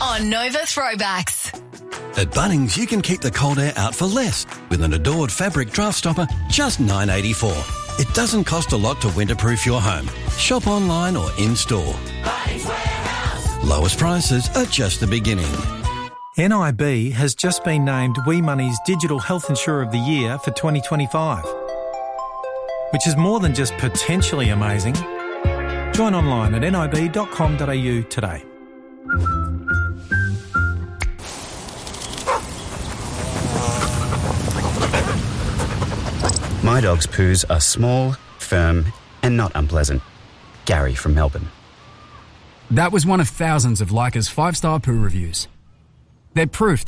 on Nova Throwbacks. At Bunnings, you can keep the cold air out for less with an Adored fabric draft stopper, just $9.84. It doesn't cost a lot to winterproof your home. Shop online or in-store. Bunnings Warehouse. Lowest prices are just the beginning. NIB has just been named WeMoney's Digital Health Insurer of the Year for 2025, which is more than just potentially amazing. Join online at nib.com.au today. My dog's poos are small, firm and not unpleasant. Gary from Melbourne. That was one of thousands of Leica's 5-star poo reviews. They're proof that